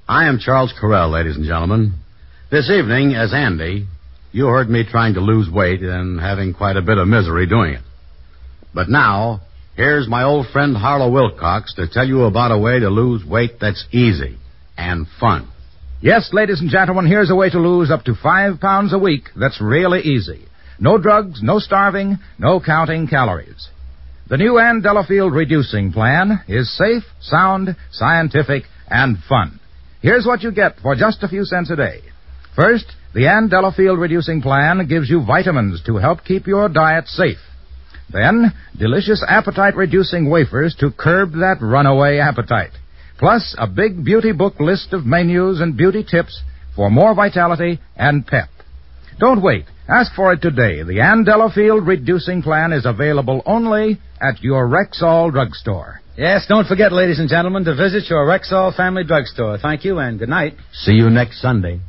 I am Charles Correll, ladies and gentlemen. This evening, as Andy, you heard me trying to lose weight and having quite a bit of misery doing it. But now, here's my old friend Harlow Wilcox to tell you about a way to lose weight that's easy and fun. Yes, ladies and gentlemen, here's a way to lose up to 5 pounds a week that's really easy. No drugs, no starving, no counting calories. The new Ann Delafield Reducing Plan is safe, sound, scientific, and fun. Here's what you get for just a few cents a day. First, the Ann Delafield Reducing Plan gives you vitamins to help keep your diet safe. Then, delicious appetite-reducing wafers to curb that runaway appetite. Plus, a big beauty book list of menus and beauty tips for more vitality and pep. Don't wait. Ask for it today. The Ann Delafield Reducing Plan is available only at your Rexall drugstore. Yes, don't forget, ladies and gentlemen, to visit your Rexall family drugstore. Thank you and good night. See you next Sunday.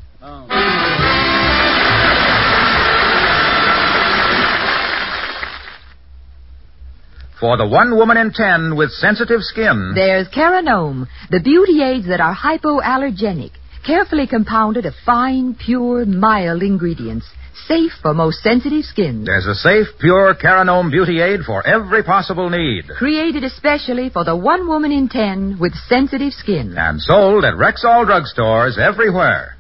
For the 1 woman in 10 with sensitive skin, there's Caranome, the beauty aids that are hypoallergenic, carefully compounded of fine, pure, mild ingredients, safe for most sensitive skins. There's a safe, pure Caranome beauty aid for every possible need. Created especially for the 1 woman in 10 with sensitive skin. And sold at Rexall drugstores everywhere.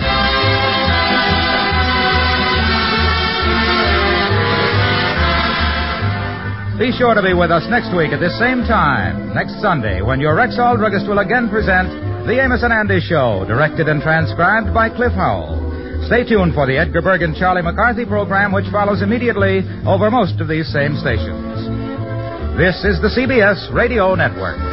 Be sure to be with us next week at this same time, next Sunday, when your Rexall druggist will again present The Amos and Andy Show, directed and transcribed by Cliff Howell. Stay tuned for the Edgar Berg and Charlie McCarthy program, which follows immediately over most of these same stations. This is the CBS Radio Network.